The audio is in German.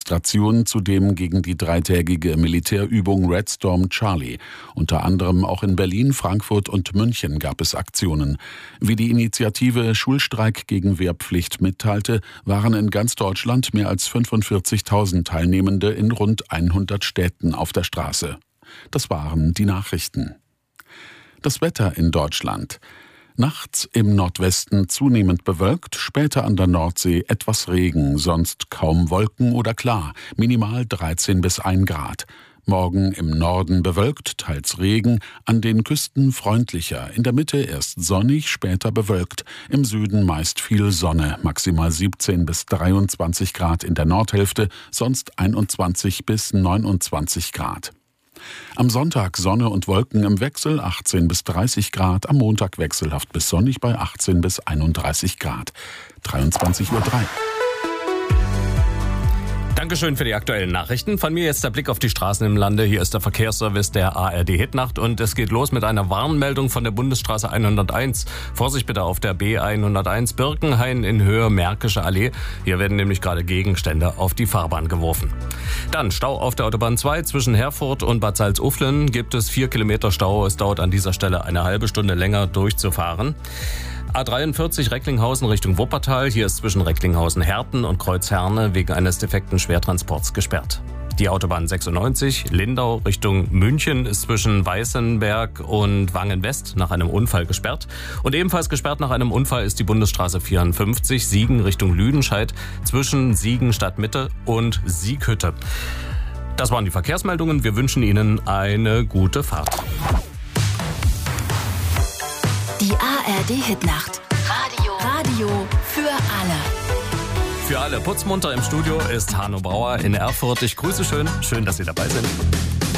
Demonstrationen zudem gegen die dreitägige Militärübung Red Storm Charlie. Unter anderem auch in Berlin, Frankfurt und München gab es Aktionen. Wie die Initiative Schulstreik gegen Wehrpflicht mitteilte, waren in ganz Deutschland mehr als 45.000 Teilnehmende in rund 100 Städten auf der Straße. Das waren die Nachrichten. Das Wetter in Deutschland. Nachts im Nordwesten zunehmend bewölkt, später an der Nordsee etwas Regen, sonst kaum Wolken oder klar, minimal 13 bis 1 Grad. Morgen im Norden bewölkt, teils Regen, an den Küsten freundlicher, in der Mitte erst sonnig, später bewölkt, im Süden meist viel Sonne, maximal 17 bis 23 Grad in der Nordhälfte, sonst 21 bis 29 Grad. Am Sonntag Sonne und Wolken im Wechsel 18 bis 30 Grad, am Montag wechselhaft bis sonnig bei 18 bis 31 Grad. 23:03 Uhr. Dankeschön für die aktuellen Nachrichten. Von mir jetzt der Blick auf die Straßen im Lande. Hier ist der Verkehrsservice der ARD Hitnacht und es geht los mit einer Warnmeldung von der Bundesstraße 101. Vorsicht bitte auf der B101 Birkenhain in Höhe Märkische Allee. Hier werden nämlich gerade Gegenstände auf die Fahrbahn geworfen. Dann Stau auf der Autobahn 2 zwischen Herford und Bad Salzuflen. Gibt es 4 Kilometer Stau. Es dauert an dieser Stelle eine halbe Stunde länger durchzufahren. A43 Recklinghausen Richtung Wuppertal. Hier ist zwischen Recklinghausen-Herten und Kreuzherne wegen eines defekten Schwertransports gesperrt. Die Autobahn 96 Lindau Richtung München ist zwischen Weißenberg und Wangen-West nach einem Unfall gesperrt. Und ebenfalls gesperrt nach einem Unfall ist die Bundesstraße 54 Siegen Richtung Lüdenscheid zwischen Siegen Stadtmitte und Sieghütte. Das waren die Verkehrsmeldungen. Wir wünschen Ihnen eine gute Fahrt. Die ARD Hitnacht. Radio für alle. Für alle putzmunter im Studio ist Hanno Brauer in Erfurt. Ich grüße schön, dass Sie dabei sind.